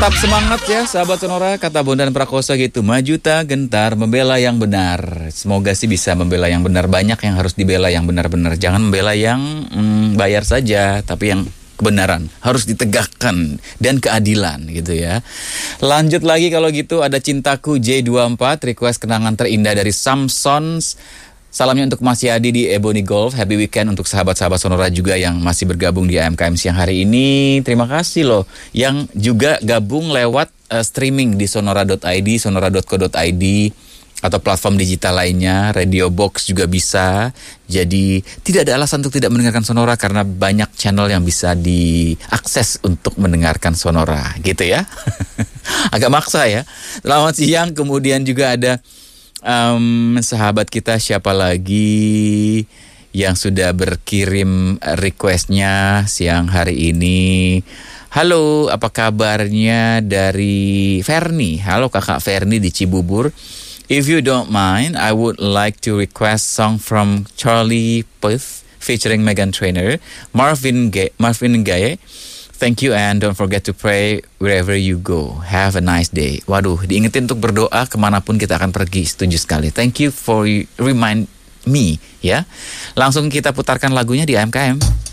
Tetap semangat ya sahabat Sonora, kata Bondan Prakoso gitu. Maju tak gentar, membela yang benar. Semoga sih bisa membela yang benar. Banyak yang harus dibela yang benar-benar. Jangan membela yang bayar saja, tapi yang kebenaran harus ditegakkan dan keadilan gitu ya. Lanjut lagi kalau gitu, ada Cintaku J24, request kenangan terindah dari Samsons. Salamnya untuk Mas Yadi di Ebony Golf. Happy weekend untuk sahabat-sahabat Sonora juga yang masih bergabung di AMKM siang hari ini. Terima kasih loh yang juga gabung lewat streaming di sonora.id, sonora.co.id atau platform digital lainnya. Radio Box juga bisa. Jadi tidak ada alasan untuk tidak mendengarkan Sonora karena banyak channel yang bisa diakses untuk mendengarkan Sonora gitu ya. Agak maksa ya. Selamat siang. Kemudian juga ada sahabat kita siapa lagi yang sudah berkirim requestnya siang hari ini. Halo, apa kabarnya dari Ferni? Halo kakak Ferni di Cibubur. If you don't mind, I would like to request song from Charlie Puth featuring Meghan Trainor, Marvin Gaye. Thank you and don't forget to pray wherever you go. Have a nice day. Waduh, diingetin untuk berdoa kemanapun kita akan pergi. Setuju sekali. Thank you for remind me ya. Langsung kita putarkan lagunya di AMKM.